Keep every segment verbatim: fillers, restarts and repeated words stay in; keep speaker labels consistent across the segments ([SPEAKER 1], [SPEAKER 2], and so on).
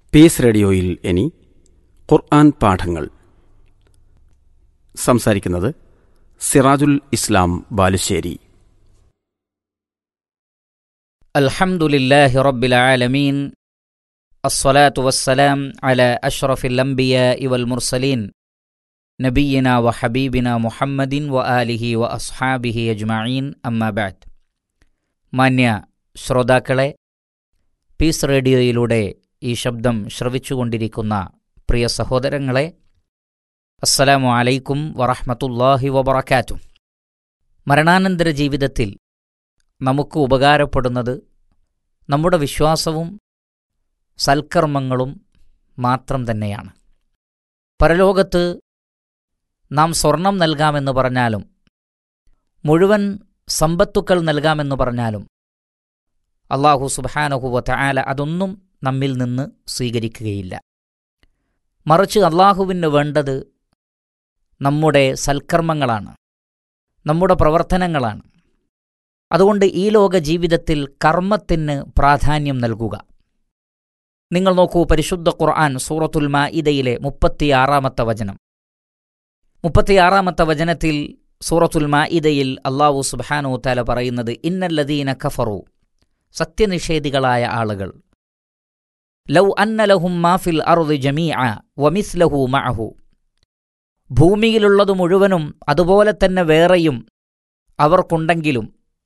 [SPEAKER 1] Piece റേഡിയോയിൽ ഇനി ഖുർആൻ പാഠങ്ങൾ. സംസാരിക്കുന്നത് സിറാജുൽ ഇസ്ലാം ബാലുശ്ശേരി.
[SPEAKER 2] അൽഹംദുലില്ലാഹി റബ്ബിൽ ആലമീൻ, അസ്സലാത്തു വസ്സലാം അലാ അഷ്റഫിൽ അംബിയാഇ വൽ മുർസലീൻ, നബിയിനാ വ ഹബീബിനാ മുഹമ്മദിൻ വ ആലിഹി വ അസ്ഹാബിഹി അജ്മഈൻ, അമ്മാ ബഅദ്. മാന്യ ശ്രോതാക്കളെ, പീസ് റേഡിയോയിലൂടെ ഈ ശബ്ദം ശ്രവിച്ചുകൊണ്ടിരിക്കുന്ന പ്രിയ സഹോദരങ്ങളെ, അസ്സലാമു അലൈക്കും വറഹ്മത്തുള്ളാഹി വബറകാതുഹു. മരണാനന്തര ജീവിതത്തിൽ നമുക്ക് ഉപകാരപ്പെടുന്നത് നമ്മുടെ വിശ്വാസവും സൽക്കർമ്മങ്ങളും മാത്രം തന്നെയാണ്. പരലോകത്ത് നാം സ്വർണം നൽകാമെന്ന് പറഞ്ഞാലും മുഴുവൻ സമ്പത്തുക്കൾ നൽകാമെന്ന് പറഞ്ഞാലും അല്ലാഹു സുബ്ഹാനഹു വ തആല അതൊന്നും നമ്മിൽ നിന്ന് സ്വീകരിക്കുകയില്ല. മറിച്ച് അല്ലാഹുവിന് വേണ്ടത് നമ്മുടെ സൽക്കർമ്മങ്ങളാണ്, നമ്മുടെ പ്രവർത്തനങ്ങളാണ്. അതുകൊണ്ട് ഈ ലോക ജീവിതത്തിൽ കർമ്മത്തിന് പ്രാധാന്യം നൽകുക. നിങ്ങൾ നോക്കൂ, പരിശുദ്ധ ഖുർആൻ സൂറത്തുൽ മാഇദയിലെ മുപ്പത്തിയാറാമത്തെ വചനം. മുപ്പത്തിയാറാമത്തെ വചനത്തിൽ സൂറത്തുൽ മാഇദയിൽ അല്ലാഹു സുബ്ഹാനഹു വ തആല പറയുന്നത്, ഇന്നല്ലദീന കഫറു, സത്യനിഷേധികളായ ആളുകൾ, ലൗ അന്ന ലഹും മാ ഫിൽ അർദി ജമീഅ വമിസ്ലഹു മഅഹു, ഭൂമിയിലുള്ളത് മുഴുവനും അതുപോലെ തന്നെ വേറെയും അവർക്കുണ്ടെങ്കിലും,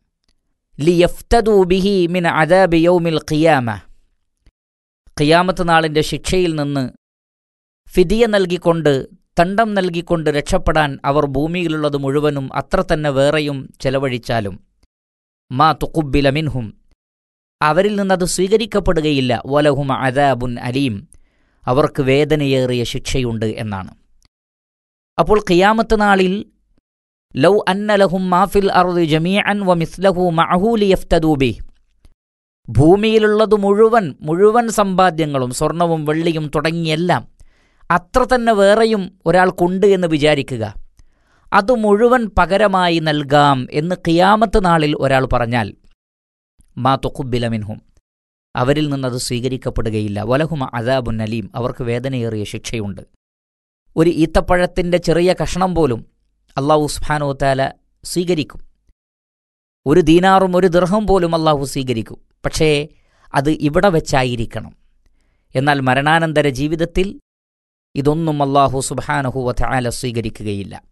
[SPEAKER 2] ലിയഫ്തദൂ ബിഹി മിൻ അദാബി യൗമിൽ ഖിയാമ, ഖിയാമത്ത് നാളിൻ്റെ ശിക്ഷയിൽ നിന്ന് ഫിദിയ നൽകിക്കൊണ്ട്, തണ്ടം നൽകിക്കൊണ്ട് രക്ഷപ്പെടാൻ അവർ ഭൂമിയിലുള്ളത് മുഴുവനും അത്ര തന്നെ വേറെയും ചെലവഴിച്ചാലും, മാ തുഖുബ്ബില മിൻഹും, അവരിൽ നിന്നത് സ്വീകരിക്കപ്പെടുകയില്ല, വലഹും അദാബുൻ അലീം, അവർക്ക് വേദനയേറിയ ശിക്ഷയുണ്ട് എന്നാണ്. അപ്പോൾ ഖിയാമത്ത് നാളിൽ ലൗ അന്ന ലഹും മാ ഫിൽ അർദി ജമീഅൻ വമിസ്ലഹു മഅഹു ലിയഫ്തദൂ ബിഹി, ഭൂമിയിലുള്ളത് മുഴുവൻ മുഴുവൻ സമ്പാദ്യങ്ങളും സ്വർണവും വെള്ളിയും തുടങ്ങിയെല്ലാം അത്ര തന്നെ വേറെയും ഒരാൾക്കുണ്ട് എന്ന് വിചാരിക്കുക. അത് മുഴുവൻ പകരമായി നൽകാം എന്ന് ഖിയാമത്ത് നാളിൽ ഒരാൾ പറഞ്ഞാൽ, മാ തുഖുബ്ബില മിൻഹും, അവരിൽ നിന്നത് സ്വീകരിക്കപ്പെടുകയില്ല, വലഹും അദാബുൻ അലീം, അവർക്ക് വേദനയേറിയ ശിക്ഷയുണ്ട്. ഒരു ഈത്തപ്പഴത്തിൻ്റെ ചെറിയ കഷ്ണം പോലും അല്ലാഹു സുബ്ഹാനഹു വ തആല സ്വീകരിക്കും. ഒരു ദീനാറും ഒരു ദിർഹം പോലും അല്ലാഹു സ്വീകരിക്കും. പക്ഷേ അത് ഇവിടെ വെച്ചായിരിക്കണം. എന്നാൽ മരണാനന്തര ജീവിതത്തിൽ ഇതൊന്നും അല്ലാഹു സുബ്ഹാനഹു വ തആല സ്വീകരിക്കുകയില്ല.